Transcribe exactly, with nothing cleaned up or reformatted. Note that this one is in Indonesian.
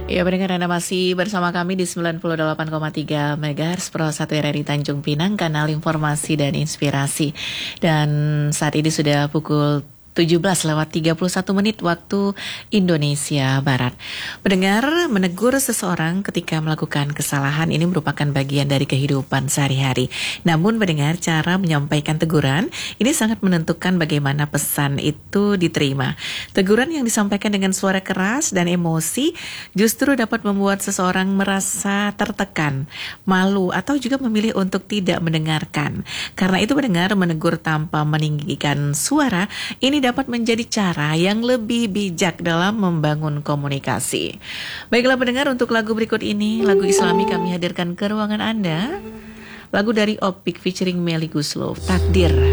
Ya, pendengar Anda masih bersama kami di sembilan puluh delapan koma tiga megahertz Pro satu R R I Tanjung Pinang, kanal informasi dan inspirasi. Dan saat ini sudah pukul tujuh belas lewat tiga puluh satu menit waktu Indonesia Barat. Pendengar, menegur seseorang ketika melakukan kesalahan ini merupakan bagian dari kehidupan sehari-hari. Namun pendengar, cara menyampaikan teguran ini sangat menentukan bagaimana pesan itu diterima. Teguran yang disampaikan dengan suara keras dan emosi justru dapat membuat seseorang merasa tertekan, malu, atau juga memilih untuk tidak mendengarkan. Karena itu pendengar, menegur tanpa meninggikan suara ini dapat menjadi cara yang lebih bijak dalam membangun komunikasi. Baiklah pendengar, untuk lagu berikut ini, lagu Islami kami hadirkan ke ruangan Anda. Lagu dari Opik featuring Melly Guslow, Takdir.